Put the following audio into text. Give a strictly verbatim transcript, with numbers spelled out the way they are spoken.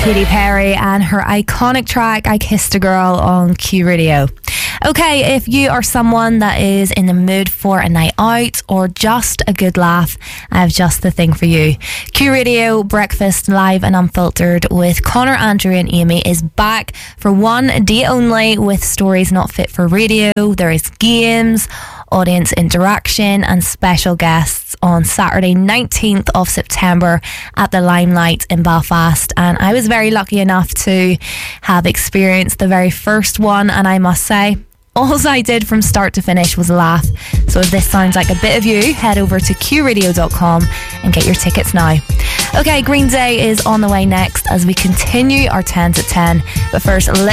Katy Perry and her iconic track I Kissed a Girl on Q Radio. Okay, if you are someone that is in the mood for a night out or just a good laugh, I have just the thing for you. Q Radio Breakfast Live and Unfiltered with Connor, Andrew and Amy is back for one day only with stories not fit for radio. There is games, audience interaction and special guests on Saturday nineteenth of September at the Limelight in Belfast, and I was very lucky enough to have experienced the very first one, and I must say all I did from start to finish was laugh. So if this sounds like a bit of you, head over to q radio dot com and get your tickets now. Okay, Green Day is on the way next as we continue our tens at ten, but first